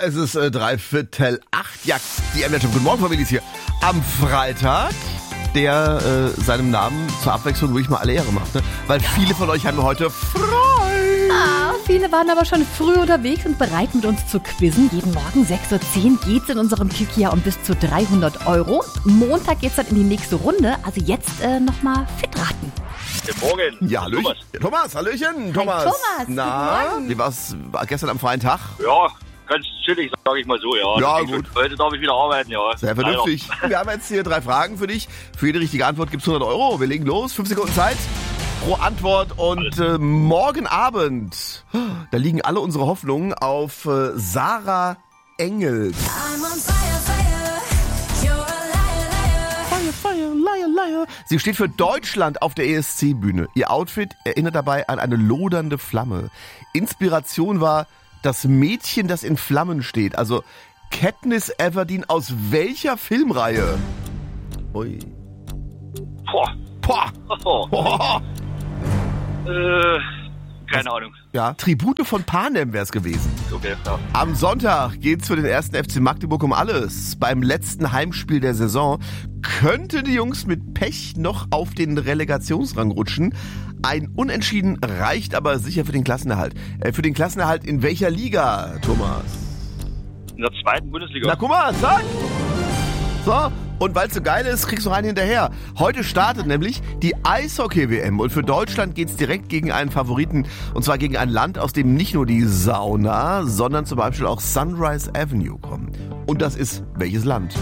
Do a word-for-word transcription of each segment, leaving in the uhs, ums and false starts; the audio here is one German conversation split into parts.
es ist äh, dreiviertel acht. Ja, die M D R Jump Guten Morgen Familie ist hier am Freitag, der äh, seinem Namen zur Abwechslung wirklich mal alle Ehre macht. Ne? Weil viele von euch haben heute frei. Ah, viele waren aber schon früh unterwegs und bereit mit uns zu quizzen. Jeden Morgen sechs Uhr zehn geht's in unserem Kiki um bis zu dreihundert Euro. Montag geht's dann in die nächste Runde. Also jetzt äh, nochmal fit raten. Guten Morgen. Ja, Hallöchen. Thomas. Ja, Thomas, Hallöchen. Thomas. Thomas, Na, guten Morgen. wie war's war gestern am freien Tag? Ja, ganz chillig, sage ich mal so. Ja, Ja, Deswegen gut. Heute darf ich wieder arbeiten, ja. Sehr vernünftig. Wir haben jetzt hier drei Fragen für dich. Für jede richtige Antwort gibt's hundert Euro. Wir legen los. Fünf Sekunden Zeit pro Antwort. Und äh, morgen Abend, da liegen alle unsere Hoffnungen auf äh, Sarah Engels. Fire, liar, liar. Sie steht für Deutschland auf der E S C-Bühne. Ihr Outfit erinnert dabei an eine lodernde Flamme. Inspiration war das Mädchen, das in Flammen steht. Also Katniss Everdeen aus welcher Filmreihe? Ui. Boah. Poah. Oh. Poah. Äh, keine Ahnung. Ja, Tribute von Panem wäre es gewesen. Okay, ja. Am Sonntag geht's für den ersten F C Magdeburg um alles. Beim letzten Heimspiel der Saison könnten die Jungs mit Pech noch auf den Relegationsrang rutschen. Ein Unentschieden reicht aber sicher für den Klassenerhalt. Äh, für den Klassenerhalt in welcher Liga, Thomas? In der zweiten Bundesliga. Na guck mal, zack! So, und weil es so geil ist, kriegst du einen hinterher. Heute startet nämlich die Eishockey-W M und für Deutschland geht's direkt gegen einen Favoriten. Und zwar gegen ein Land, aus dem nicht nur die Sauna, sondern zum Beispiel auch Sunrise Avenue kommen. Und das ist welches Land?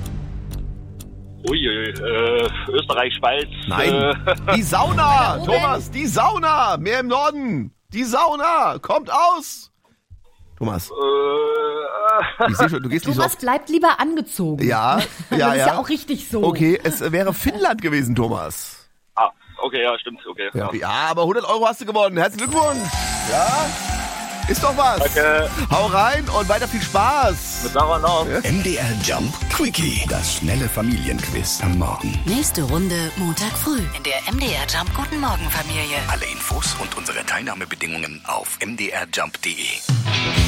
Uiui, äh, Österreich, Schweiz. Nein, Äh, die Sauna, oben. Thomas, die Sauna, mehr im Norden. Die Sauna, kommt aus. Thomas, äh, ich sehe schon, du gehst nicht so Thomas oft. bleibt lieber angezogen. Ja, ja, das ja. ist ja auch richtig so. Okay, es wäre Finnland gewesen, Thomas. ah, okay, ja, stimmt, okay. Ja, ja, aber hundert Euro hast du gewonnen. Herzlichen Glückwunsch. Ja, ist doch was. Danke. Hau rein und weiter viel Spaß. Mit Sarah noch. M D R Jump Quickie. Das schnelle Familienquiz am Morgen. Nächste Runde Montag früh in der M D R Jump Guten Morgen Familie. Alle Infos und unsere Teilnahmebedingungen auf m d r jump punkt d e.